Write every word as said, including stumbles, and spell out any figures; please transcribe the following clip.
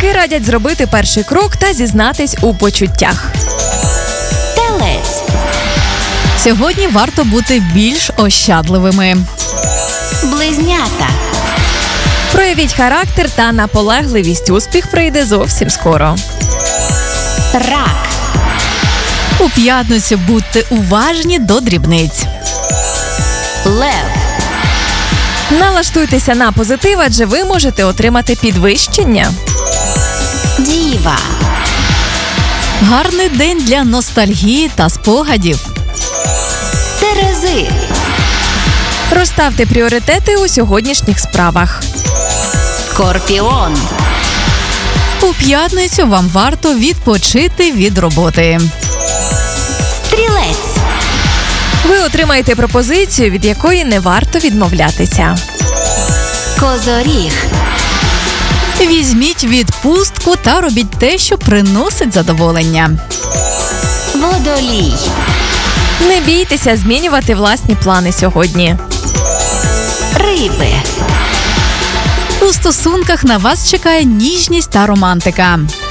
Зірки радять зробити перший крок та зізнатись у почуттях. Телець. Сьогодні варто бути більш ощадливими. Близнята. Проявіть характер та наполегливість. Успіх прийде зовсім скоро. Рак. У п'ятницю будьте уважні до дрібниць. Лев. Налаштуйтеся на позитив, адже ви можете отримати підвищення. Діва. Гарний день для ностальгії та спогадів. Терези. Розставте пріоритети у сьогоднішніх справах. Скорпіон. У п'ятницю вам варто відпочити від роботи. Стрілець. Ви отримаєте пропозицію, від якої не варто відмовлятися. Козоріг. Візьміть відпустку та робіть те, що приносить задоволення. Водолій. Не бійтеся змінювати власні плани сьогодні. Риби. У стосунках на вас чекає ніжність та романтика.